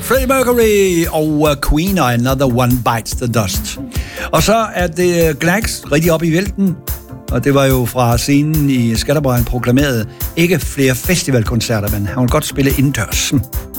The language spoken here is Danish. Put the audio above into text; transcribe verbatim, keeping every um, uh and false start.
Freddie Mercury og uh, Queen og Another One Bites the Dust. Og så er det Glax rigtig op i vælten, og det var jo fra scenen i Skanderborg, han proklamerede ikke flere festivalkoncerter, men han vil godt spille indendørs.